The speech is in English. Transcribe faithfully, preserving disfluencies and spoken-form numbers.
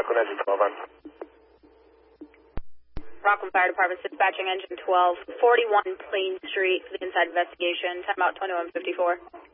Rockland Engine twelve on. Rockland Fire Department dispatching Engine twelve, forty-one Plain Street for the inside investigation. Time out twenty-one fifty-four.